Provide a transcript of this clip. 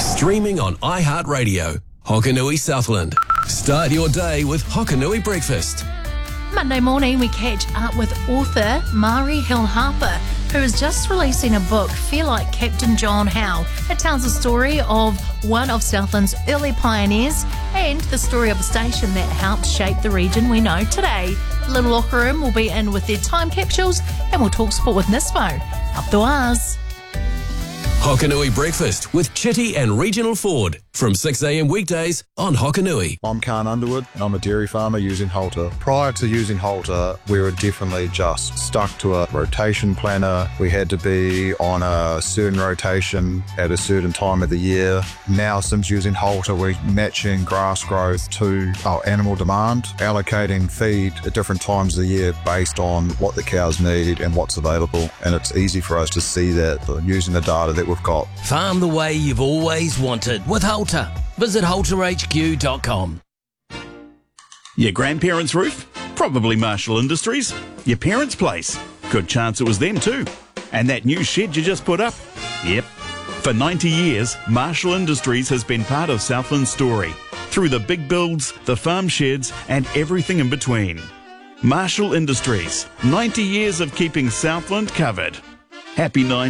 Streaming on iHeartRadio. Hokanui Southland. Start your day with Hokanui Breakfast. Monday morning, we catch up with author Mari Hill Harper, who is just releasing a book, Feel Like Captain John Howe. It tells the story of one of Southland's early pioneers and the story of a station that helped shape the region we know today. Little Locker Room will be in with their time capsules, and we'll talk sport with Nismo. Up to us. Hokanui Breakfast with Chitty and Regional Ford from 6 a.m. weekdays on Hokanui. I'm Khan Underwood and I'm a dairy farmer using Halter. Prior to using Halter, we were definitely just stuck to a rotation planner. We had to be on a certain rotation at a certain time of the year. Now, since using Halter, we're matching grass growth to our animal demand, allocating feed at different times of the year based on what the cows need and what's available. And it's easy for us to see that using the data that we've got. Farm the way you've always wanted with Halter. Visit halterhq.com. Your grandparents' roof? Probably Marshall Industries. Your parents' place? Good chance it was them too. And that new shed you just put up? Yep. For 90 years, Marshall Industries has been part of Southland's story. Through the big builds, the farm sheds, and everything in between. Marshall Industries. 90 years of keeping Southland covered. Happy 90.